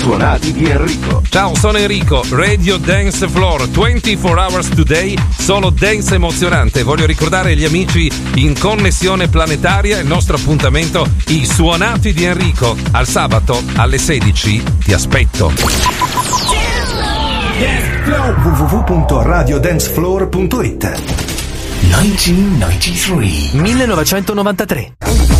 suonati di Enrico. Ciao, sono Enrico, Radio Dance Floor, 24 hours today, solo dance emozionante. Voglio ricordare agli amici in connessione planetaria il nostro appuntamento, i suonati di Enrico. Al sabato alle 16 ti aspetto. www.radiodancefloor.it 1993